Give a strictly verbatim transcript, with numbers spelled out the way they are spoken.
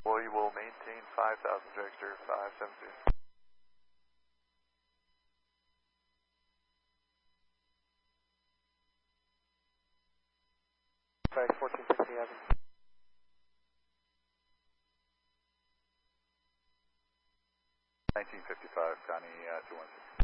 Boy, will maintain five thousand, Dragster, five seven two. Sorry, fourteen sixty, Evan. nineteen fifty-five, Connie, uh, two one six.